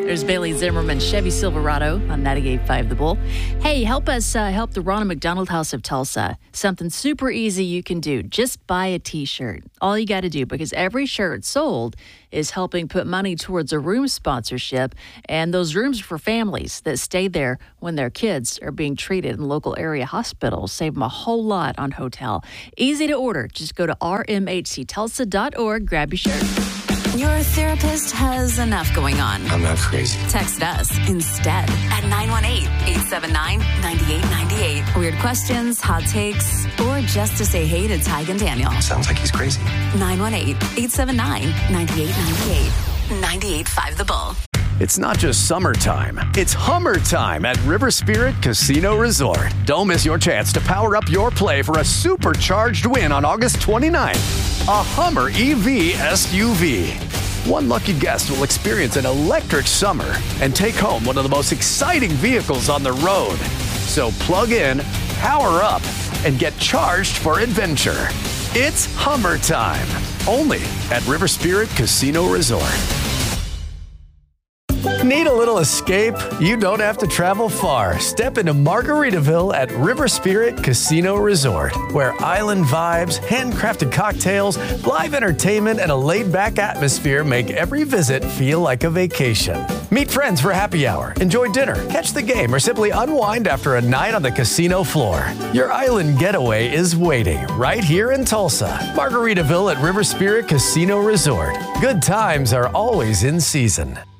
There's Bailey Zimmerman, Chevy Silverado on 98.5 The Bull. Hey, help us help the Ronald McDonald House of Tulsa. Something super easy you can do. Just buy a T-shirt. All you got to do, because every shirt sold is helping put money towards a room sponsorship. And those rooms are for families that stay there when their kids are being treated in local area hospitals. Save them a whole lot on hotel. Easy to order. Just go to rmhctulsa.org. Grab your shirt. Your therapist has enough going on. I'm not crazy. Text us instead at 918-879-9898. Weird questions, hot takes, or just to say hey to Tig and Daniel. Sounds like he's crazy. 918-879-9898. 98.5 The Bull. It's not just summertime, it's Hummer time at River Spirit Casino Resort. Don't miss your chance to power up your play for a supercharged win on August 29th. A Hummer EV SUV. One lucky guest will experience an electric summer and take home one of the most exciting vehicles on the road. So plug in, power up, and get charged for adventure. It's Hummer time, only at River Spirit Casino Resort. Need a little escape? You don't have to travel far. Step into Margaritaville at River Spirit Casino Resort, where island vibes, handcrafted cocktails, live entertainment, and a laid-back atmosphere make every visit feel like a vacation. Meet friends for happy hour, enjoy dinner, catch the game, or simply unwind after a night on the casino floor. Your island getaway is waiting right here in Tulsa. Margaritaville at River Spirit Casino Resort. Good times are always in season.